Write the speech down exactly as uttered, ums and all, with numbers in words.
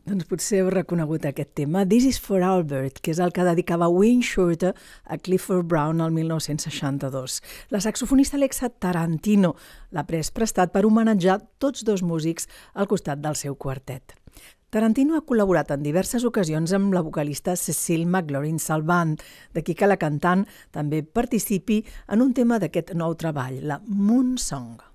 Doncs potser heu reconegut aquest tema, This is for Albert, que és el que dedicava Wayne Shorter a Clifford Brown el mil nou-cents seixanta-dos. La saxofonista Alexa Tarantino l'ha pres prestat per homenatjar tots dos músics al costat del seu quartet. Tarantino ha col·laborat en diverses ocasions amb la vocalista Cecile McLaurin-Salvant, d'aquí que la cantant també participi en un tema d'aquest nou treball, la Moon Song.